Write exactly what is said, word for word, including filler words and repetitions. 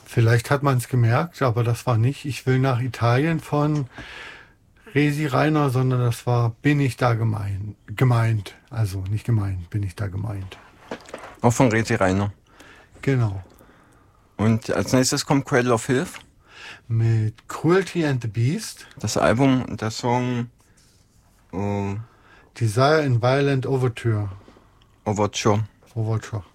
Vielleicht hat man es gemerkt, aber das war nicht Ich will nach Italien von Resi Reiner, sondern das war Bin ich da gemein, gemeint. Also nicht gemeint, bin ich da gemeint. Auch von Resi Reiner. Genau. Und als nächstes kommt Cradle of Filth. Mit Cruelty and the Beast. Das Album und der Song uh, Desire in Violent Overture. Overture. Overture.